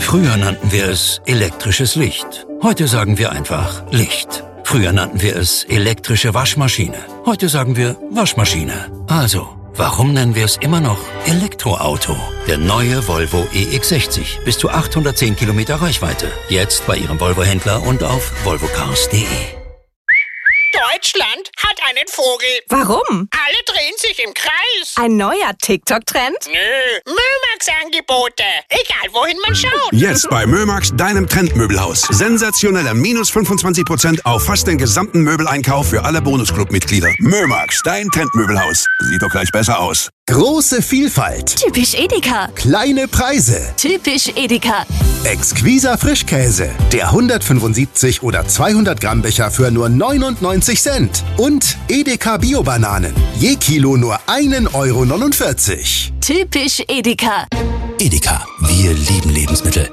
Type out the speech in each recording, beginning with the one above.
Früher nannten wir es elektrisches Licht. Heute sagen wir einfach Licht. Früher nannten wir es elektrische Waschmaschine. Heute sagen wir Waschmaschine. Also, warum nennen wir es immer noch Elektroauto? Der neue Volvo EX60. Bis zu 810 Kilometer Reichweite. Jetzt bei Ihrem Volvo-Händler und auf volvocars.de. Deutschland hat einen Vogel. Warum? Alle drehen sich im Kreis. Ein neuer TikTok-Trend? Nö, Mömax-Angebote. Egal, wohin man schaut. Jetzt bei Mömax, deinem Trendmöbelhaus. Sensationelle minus 25% auf fast den gesamten Möbeleinkauf für alle Bonusclub-Mitglieder. Mömax, dein Trendmöbelhaus. Sieht doch gleich besser aus. Große Vielfalt. Typisch Edeka. Kleine Preise. Typisch Edeka. Exquiser Frischkäse. Der 175 oder 200 Gramm Becher für nur 99 Cent. Und Edeka Bio-Bananen. Je Kilo nur 1,49 €. Typisch Edeka. Edeka, wir lieben Lebensmittel.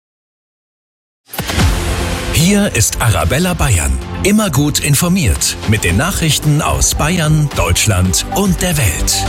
Hier ist Arabella Bayern. Immer gut informiert mit den Nachrichten aus Bayern, Deutschland und der Welt.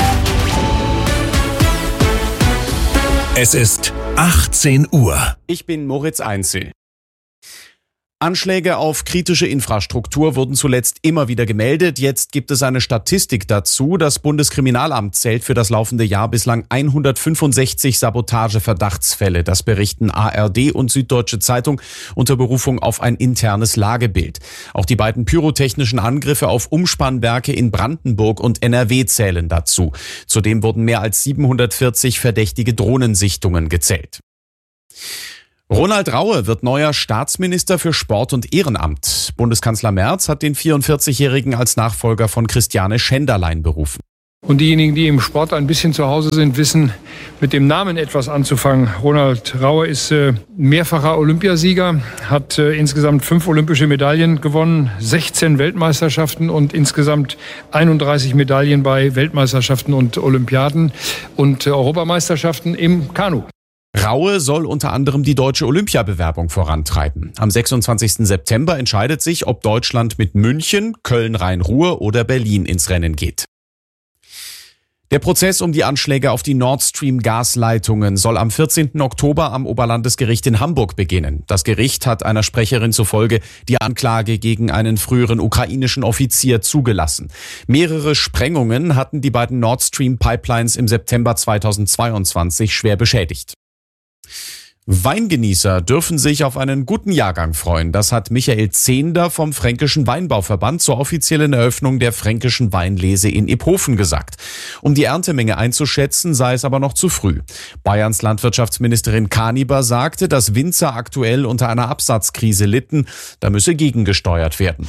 Es ist 18 Uhr. Ich bin Moritz Einzel. Anschläge auf kritische Infrastruktur wurden zuletzt immer wieder gemeldet. Jetzt gibt es eine Statistik dazu. Das Bundeskriminalamt zählt für das laufende Jahr bislang 165 Sabotageverdachtsfälle. Das berichten ARD und Süddeutsche Zeitung unter Berufung auf ein internes Lagebild. Auch die beiden pyrotechnischen Angriffe auf Umspannwerke in Brandenburg und NRW zählen dazu. Zudem wurden mehr als 740 verdächtige Drohnensichtungen gezählt. Ronald Raue wird neuer Staatsminister für Sport und Ehrenamt. Bundeskanzler Merz hat den 44-Jährigen als Nachfolger von Christiane Schenderlein berufen. Und diejenigen, die im Sport ein bisschen zu Hause sind, wissen mit dem Namen etwas anzufangen. Ronald Raue ist mehrfacher Olympiasieger, hat insgesamt 5 olympische Medaillen gewonnen, 16 Weltmeisterschaften und insgesamt 31 Medaillen bei Weltmeisterschaften und Olympiaden und Europameisterschaften im Kanu. Raue soll unter anderem die deutsche Olympiabewerbung vorantreiben. Am 26. September entscheidet sich, ob Deutschland mit München, Köln-Rhein-Ruhr oder Berlin ins Rennen geht. Der Prozess um die Anschläge auf die Nord Stream-Gasleitungen soll am 14. Oktober am Oberlandesgericht in Hamburg beginnen. Das Gericht hat einer Sprecherin zufolge die Anklage gegen einen früheren ukrainischen Offizier zugelassen. Mehrere Sprengungen hatten die beiden Nord Stream-Pipelines im September 2022 schwer beschädigt. Weingenießer dürfen sich auf einen guten Jahrgang freuen. Das hat Michael Zehnder vom Fränkischen Weinbauverband zur offiziellen Eröffnung der Fränkischen Weinlese in Iphofen gesagt. Um die Erntemenge einzuschätzen, sei es aber noch zu früh. Bayerns Landwirtschaftsministerin Kaniber sagte, dass Winzer aktuell unter einer Absatzkrise litten. Da müsse gegengesteuert werden.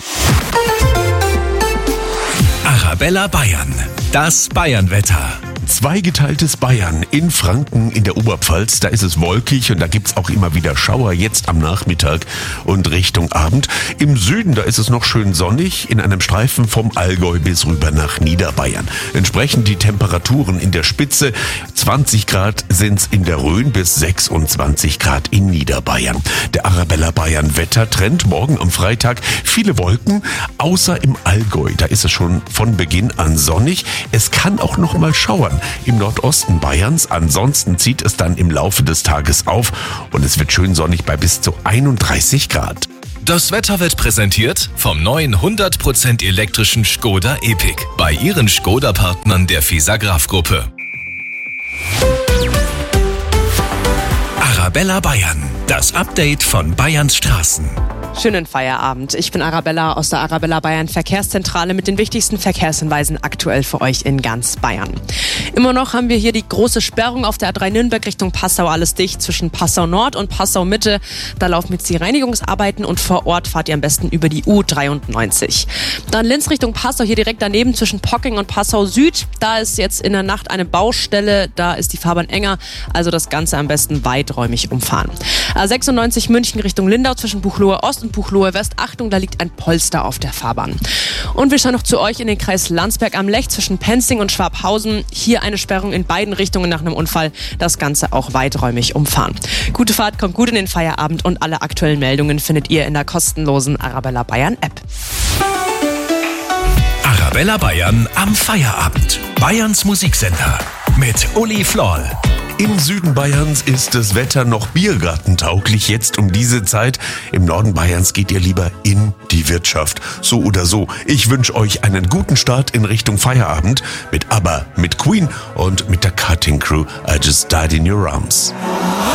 Arabella Bayern, das Bayernwetter. Zweigeteiltes Bayern. In Franken, in der Oberpfalz, da ist es wolkig und da gibt's auch immer wieder Schauer, jetzt am Nachmittag und Richtung Abend. Im Süden, da ist es noch schön sonnig, in einem Streifen vom Allgäu bis rüber nach Niederbayern. Entsprechend die Temperaturen in der Spitze, 20 Grad sind's in der Rhön bis 26 Grad in Niederbayern. Der Arabella Bayern Wettertrend, morgen am Freitag, viele Wolken, außer im Allgäu. Da ist es schon von Beginn an sonnig. Es kann auch noch mal schauern im Nordosten Bayerns. Ansonsten zieht es dann im Laufe des Tages auf und es wird schön sonnig bei bis zu 31 Grad. Das Wetter wird präsentiert vom neuen 100% elektrischen Škoda Epiq bei Ihren Škoda-Partnern der FISA-Graf-Gruppe. Arabella Bayern, das Update von Bayerns Straßen. Schönen Feierabend. Ich bin Arabella aus der Arabella Bayern Verkehrszentrale mit den wichtigsten Verkehrshinweisen aktuell für euch in ganz Bayern. Immer noch haben wir hier die große Sperrung auf der A3 Nürnberg Richtung Passau, alles dicht zwischen Passau Nord und Passau Mitte. Da laufen jetzt die Reinigungsarbeiten und vor Ort fahrt ihr am besten über die U93. Dann Linz Richtung Passau, hier direkt daneben zwischen Pocking und Passau Süd. Da ist jetzt in der Nacht eine Baustelle, da ist die Fahrbahn enger, also das Ganze am besten weiträumig umfahren. A96 München Richtung Lindau zwischen Buchloe Ost und Buchloe West. Achtung, da liegt ein Polster auf der Fahrbahn. Und wir schauen noch zu euch in den Kreis Landsberg am Lech zwischen Penzing und Schwabhausen. Hier eine Sperrung in beiden Richtungen nach einem Unfall. Das Ganze auch weiträumig umfahren. Gute Fahrt, kommt gut in den Feierabend und alle aktuellen Meldungen findet ihr in der kostenlosen Arabella Bayern App. Arabella Bayern am Feierabend. Bayerns Musiksender mit Uli Floll. Im Süden Bayerns ist das Wetter noch biergartentauglich jetzt um diese Zeit. Im Norden Bayerns geht ihr lieber in die Wirtschaft. So oder so. Ich wünsche euch einen guten Start in Richtung Feierabend mit ABBA, mit Queen und mit der Cutting Crew. I Just Died in Your Arms.